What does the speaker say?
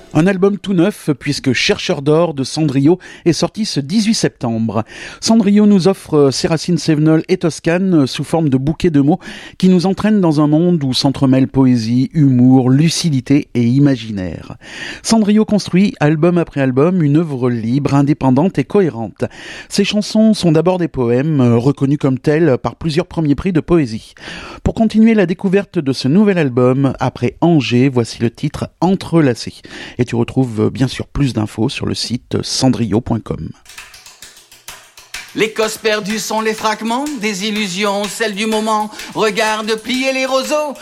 Un album tout neuf puisque Chercheur d'or de Cendrillon est sorti ce 18 septembre. Cendrillon nous offre ses racines sévenoles et toscanes sous forme de bouquets de mots qui nous entraînent dans un monde où s'entremêlent poésie, humour, lucidité et imaginaire. Cendrillon construit, album après album, une œuvre libre, indépendante et cohérente. Ses chansons sont d'abord des poèmes, reconnus comme tels par plusieurs premiers prix de poésie. Pour continuer la découverte de ce nouvel album, après Angers, voici le titre Entrelacé. Et tu retrouves bien sûr plus d'infos sur le site cendrillon.com. Les cosses perdues sont les fragments des illusions, celles du moment. Regarde plier les roseaux.